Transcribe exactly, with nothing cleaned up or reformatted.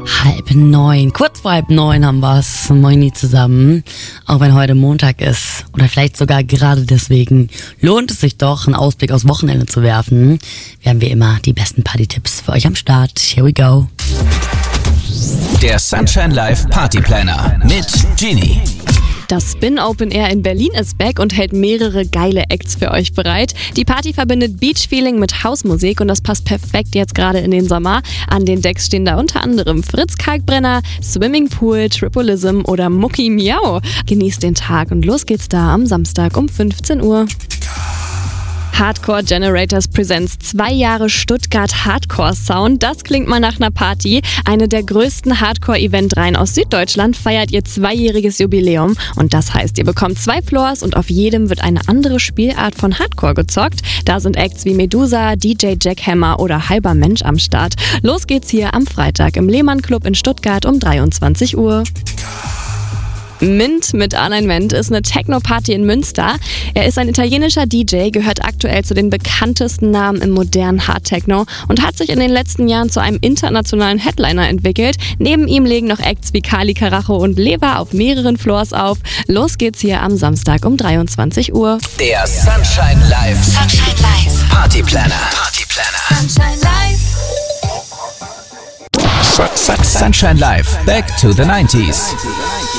Halb neun, kurz vor halb neun haben wir's. Moini zusammen. Auch wenn heute Montag ist oder vielleicht sogar gerade deswegen, lohnt es sich doch, einen Ausblick aufs Wochenende zu werfen. Wir haben wie immer die besten Party-Tipps für euch am Start. Here we go. Der Sunshine Live Party Planner mit Genie. Das Spin Open Air in Berlin ist back und hält mehrere geile Acts für euch bereit. Die Party verbindet Beach-Feeling mit Hausmusik und das passt perfekt jetzt gerade in den Sommer. An den Decks stehen da unter anderem Fritz Kalkbrenner, Swimmingpool, Tripolism oder Mucki Miau. Genießt den Tag und los geht's da am Samstag um fünfzehn Uhr. Hardcore Generators Presents zwei Jahre Stuttgart Hardcore Sound. Das klingt mal nach einer Party. Eine der größten Hardcore-Event-Reihen aus Süddeutschland feiert ihr zweijähriges Jubiläum. Und das heißt, ihr bekommt zwei Floors und auf jedem wird eine andere Spielart von Hardcore gezockt. Da sind Acts wie Medusa, D J Jackhammer oder Halber Mensch am Start. Los geht's hier am Freitag im Lehmann Club in Stuttgart um dreiundzwanzig Uhr. Mint mit Alignment ist eine Techno-Party in Münster. Er ist ein italienischer D J, gehört aktuell zu den bekanntesten Namen im modernen Hard-Techno und hat sich in den letzten Jahren zu einem internationalen Headliner entwickelt. Neben ihm legen noch Acts wie Kali Karacho und Lever auf mehreren Floors auf. Los geht's hier am Samstag um dreiundzwanzig Uhr. Der Sunshine Live Sunshine Live Party Planner. Party Planner. Sunshine Live Sunshine Live. Back to the nineties.